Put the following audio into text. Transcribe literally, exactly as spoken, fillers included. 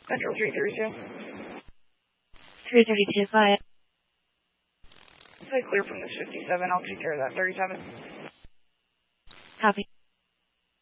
Central three thirty-two. three thirty-two, quiet. Say clear from this fifty-seven. I'll take care of that. thirty-seven. Copy.